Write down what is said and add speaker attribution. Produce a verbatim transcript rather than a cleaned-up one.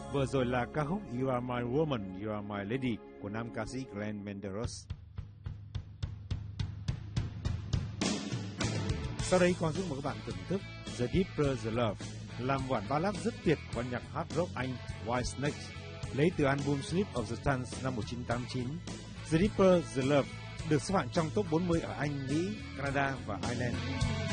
Speaker 1: Vừa rồi là ca khúc You Are My Woman, You Are My Lady của nam ca sĩ Glenn Medeiros. Sau đây con giúp mời các bạn thưởng thức The Deeper The Love, làm bản ballad rất tuyệt của nhạc hard rock Anh Whitesnake, lấy từ album Sleep of the Suns năm một nghìn chín trăm tám mươi chín. The Deeper The Love được xếp hạng trong top bốn mươi ở Anh, Mỹ, Canada và Ireland.